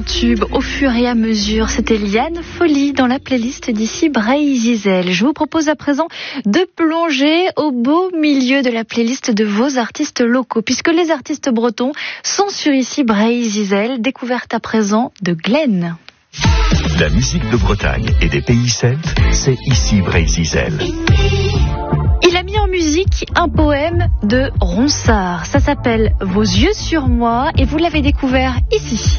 tube au fur et à mesure. C'était Liane Folly dans la playlist d'ici Bray-Zizel. Je vous propose à présent de plonger au beau milieu de la playlist de vos artistes locaux, puisque les artistes bretons sont sur ici Bray-Zizel. Découverte à présent de Glenn. La musique de Bretagne et des pays celtes, c'est ici Bray-Zizel. Il a mis en musique un poème de Ronsard. Ça s'appelle Vos yeux sur moi et vous l'avez découvert ici.